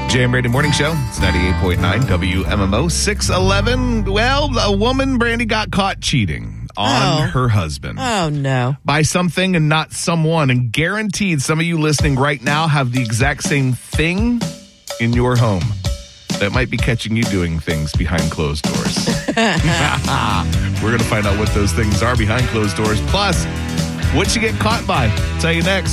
Jay and Brandy Morning Show. It's 98.9 WMMO 611. Well, a woman, Brandy, got caught cheating on her husband. Oh, no. By something and not someone. And guaranteed some of you listening right now have the exact same thing in your home that might be catching you doing things behind closed doors. We're going to find out what those things are behind closed doors. Plus, what you get caught by. Tell you next.